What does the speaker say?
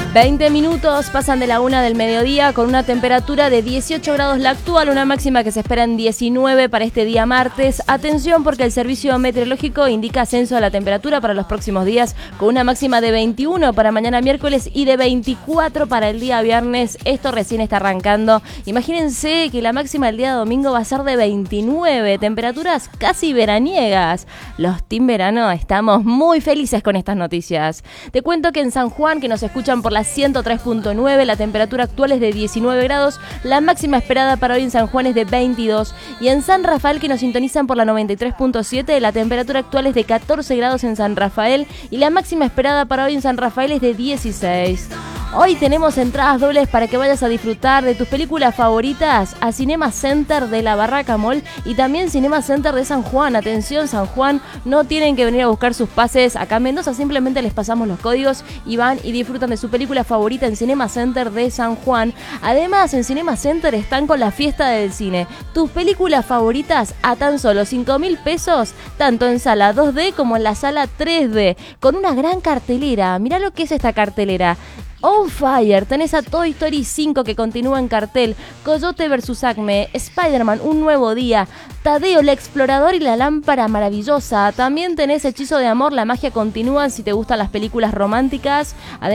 20 minutos pasan de la 1 del mediodía con una temperatura de 18 grados la actual, una máxima que se espera en 19 para este día martes. Atención porque el servicio meteorológico indica ascenso de la temperatura para los próximos días con una máxima de 21 para mañana miércoles y de 24 para el día viernes. Esto recién está arrancando. Imagínense que la máxima del día domingo va a ser de 29, temperaturas casi veraniegas. Los Team Verano estamos muy felices con estas noticias. Te cuento que en San Juan, que nos escuchan por la 103.9, la temperatura actual es de 19 grados, la máxima esperada para hoy en San Juan es de 22, y en San Rafael, que nos sintonizan por la 93.7, la temperatura actual es de 14 grados en San Rafael y la máxima esperada para hoy en San Rafael es de 16. Hoy tenemos entradas dobles para que vayas a disfrutar de tus películas favoritas a Cinema Center de la Barraca Mall y también Cinema Center de San Juan. Atención, San Juan, no tienen que venir a buscar sus pases acá en Mendoza, simplemente les pasamos los códigos y van y disfrutan de su película favorita en Cinema Center de San Juan. Además, en Cinema Center están con la fiesta del cine. Tus películas favoritas a tan solo 5.000 pesos, tanto en sala 2D como en la sala 3D, con una gran cartelera. Mirá lo que es esta cartelera. On Fire, tenés a Toy Story 5 que continúa en cartel, Coyote vs Acme, Spider-Man Un Nuevo Día, Tadeo el Explorador y la Lámpara Maravillosa. También tenés Hechizo de Amor, La Magia Continúa si te gustan las películas románticas.